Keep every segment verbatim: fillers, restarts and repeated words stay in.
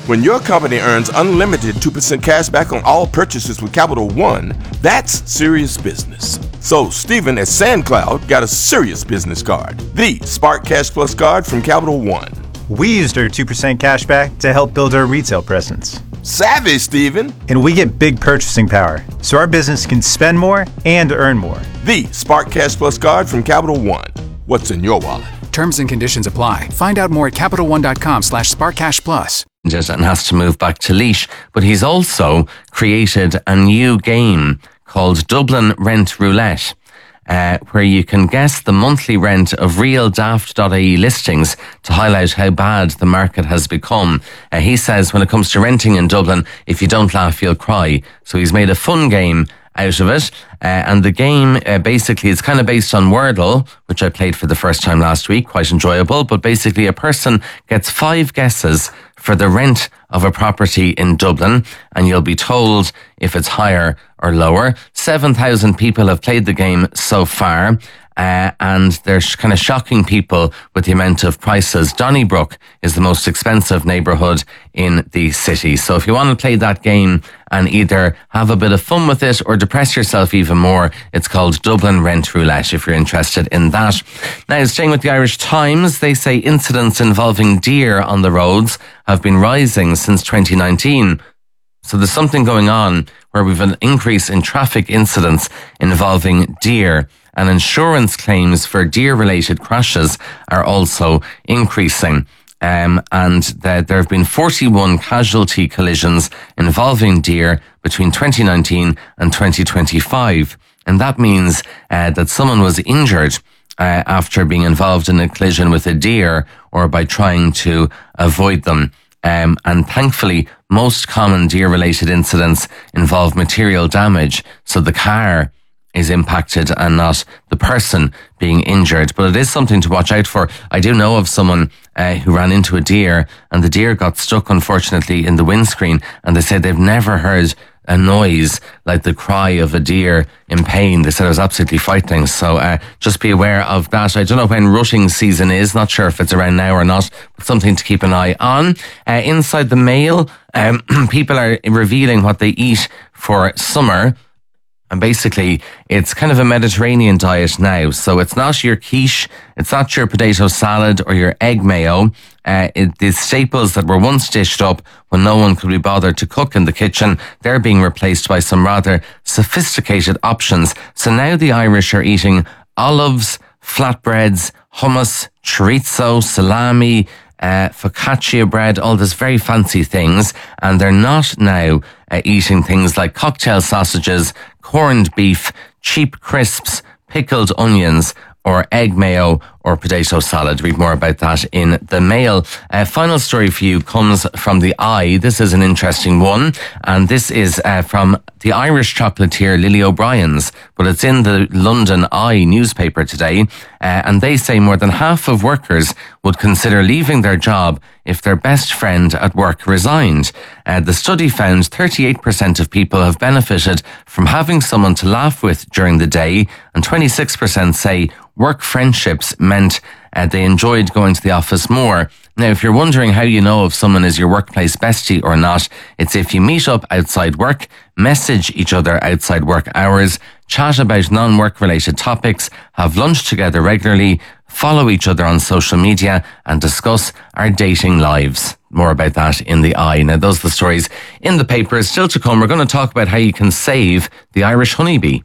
When your company earns unlimited two percent cash back on all purchases with Capital One, that's serious business. So Stephen at SandCloud got a serious business card, the Spark Cash Plus card from Capital One. We used our two percent cash back to help build our retail presence. Savvy, Stephen. And we get big purchasing power, so our business can spend more and earn more. The Spark Cash Plus card from Capital One. What's in your wallet? Terms and conditions apply. Find out more at CapitalOne.com slash SparkCashPlus. And has to move back to Laois, but he's also created a new game called Dublin Rent Roulette, uh, where you can guess the monthly rent of real daft dot I E listings to highlight how bad the market has become. Uh, he says when it comes to renting in Dublin, if you don't laugh, you'll cry. So he's made a fun game out of it. Uh, and the game, uh, basically, it's kind of based on Wordle, which I played for the first time last week. Quite enjoyable. But basically, a person gets five guesses for the rent of a property in Dublin, and you'll be told if it's higher or lower. seven thousand people have played the game so far. Uh, and they're sh- kind of shocking people with the amount of prices. Donnybrook is the most expensive neighbourhood in the city. So if you want to play that game and either have a bit of fun with it or depress yourself even more, it's called Dublin Rent Roulette if you're interested in that. Now, staying with the Irish Times, they say incidents involving deer on the roads have been rising since twenty nineteen. So there's something going on where we've an increase in traffic incidents involving deer. And insurance claims for deer-related crashes are also increasing. Um, and the, there have been forty-one casualty collisions involving deer between twenty nineteen and twenty twenty-five. And that means uh, that someone was injured uh, after being involved in a collision with a deer or by trying to avoid them. Um, and thankfully, most common deer-related incidents involve material damage. So the car is impacted and not the person being injured. But it is something to watch out for. I do know of someone uh, who ran into a deer, and the deer got stuck, unfortunately, in the windscreen, and they said they've never heard a noise like the cry of a deer in pain. They said it was absolutely frightening. So uh, just be aware of that. I don't know when rutting season is. Not sure if it's around now or not, but something to keep an eye on. Uh, inside the Mail, um, people are revealing what they eat for summer. And basically, it's kind of a Mediterranean diet now. So it's not your quiche, it's not your potato salad or your egg mayo. Uh, it, the staples that were once dished up when no one could be bothered to cook in the kitchen, they're being replaced by some rather sophisticated options. So now the Irish are eating olives, flatbreads, hummus, chorizo, salami, Uh, focaccia bread, all these very fancy things, and they're not now uh, eating things like cocktail sausages, corned beef, cheap crisps, pickled onions, or egg mayo or potato salad. Read more about that in the Mail. Uh, final story for you comes from the Eye. This is an interesting one, and this is uh, from the Irish chocolatier Lily O'Brien's, but it's in the London Eye newspaper today, uh, and they say more than half of workers would consider leaving their job if their best friend at work resigned. Uh, the study found thirty-eight percent of people have benefited from having someone to laugh with during the day, and twenty-six percent say work friendships meant uh, they enjoyed going to the office more. Now, if you're wondering how you know if someone is your workplace bestie or not, it's if you meet up outside work, message each other outside work hours, chat about non-work related topics, have lunch together regularly, follow each other on social media, and discuss our dating lives. More about that in the Eye. Now, those are the stories in the papers. Still to come, we're going to talk about how you can save the Irish honeybee.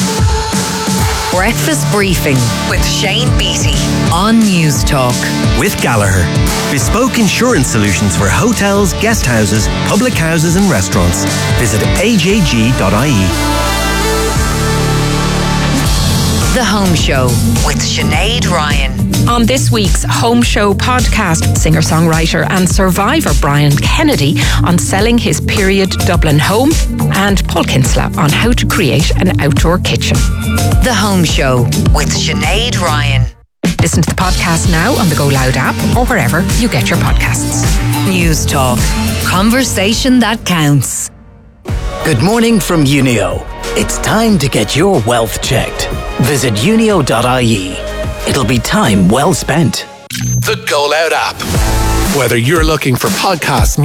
Breakfast Briefing with Shane Beattie on News Talk. With Gallagher, bespoke insurance solutions for hotels, guest houses, public houses and restaurants. Visit a j g dot i e. The Home Show with Sinead Ryan. On this week's Home Show podcast, singer-songwriter and survivor Brian Kennedy on selling his period Dublin home, and Paul Kinsella on how to create an outdoor kitchen. The Home Show with Sinead Ryan. Listen to the podcast now on the Go Loud app or wherever you get your podcasts. News Talk. Conversation that counts. Good morning from Unio. It's time to get your wealth checked. Visit unio dot i e. It'll be time well spent. The Go Loud app. Whether you're looking for podcasts,